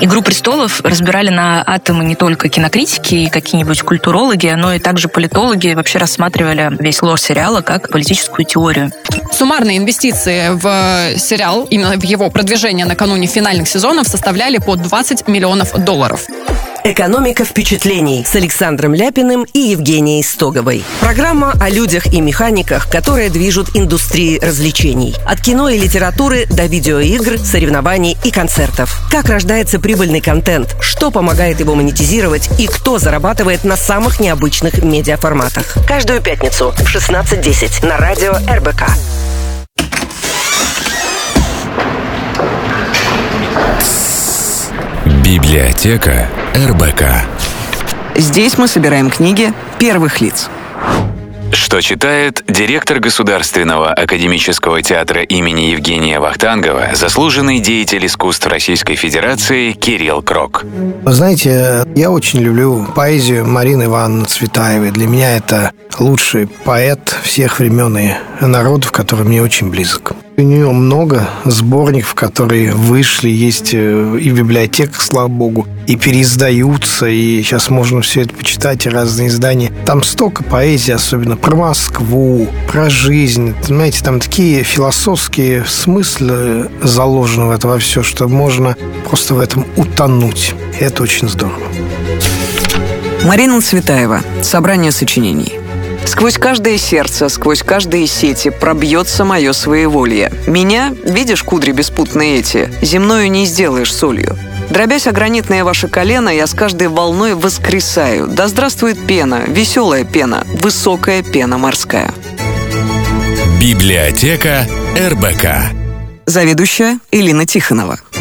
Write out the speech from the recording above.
«Игру престолов» разбирали на атомы не только кинокритики и какие-нибудь культурологи, но и также политологи вообще рассматривали весь лор сериала как политическую теорию. Суммарные инвестиции в сериал, именно в его продвижение накануне финальных сезонов, составляли по $20 миллионов. «Экономика впечатлений» с Александром Ляпиным и Евгенией Стоговой. Программа о людях и механиках, которые движут индустрией развлечений. От кино и литературы до видеоигр, соревнований и концертов. Как рождается прибыльный контент, что помогает его монетизировать и кто зарабатывает на самых необычных медиаформатах. Каждую пятницу в 16:10 на радио РБК. Библиотека РБК. Здесь мы собираем книги первых лиц. Что читает директор Государственного академического театра имени Евгения Вахтангова, заслуженный деятель искусств Российской Федерации Кирилл Крок. Вы знаете, я очень люблю поэзию Марины Ивановны Цветаевой. Для меня это лучший поэт всех времен и народов, который мне очень близок. У нее много сборников, которые вышли, есть и в библиотеках, слава богу, и переиздаются, и сейчас можно все это почитать, и разные издания. Там столько поэзии, особенно про Москву, про жизнь. Понимаете, там такие философские смыслы заложены в это во все, что можно просто в этом утонуть. И это очень здорово. Марина Цветаева. Собрание сочинений. Сквозь каждое сердце, сквозь каждые сети пробьется мое своеволье. Меня, видишь, кудри беспутные эти, земною не сделаешь солью. Дробясь о гранитное ваше колено, я с каждой волной воскресаю. Да здравствует пена, веселая пена, высокая пена морская. Библиотека РБК. Заведующая Элина Тихонова.